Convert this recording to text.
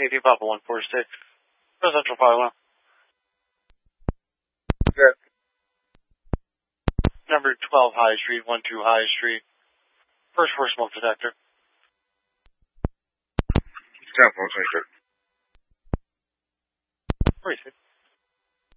18 Papa 146. Residential 51. Good. Number 12 High Street, 12 High Street. First floor smoke detector. 10 426. 46.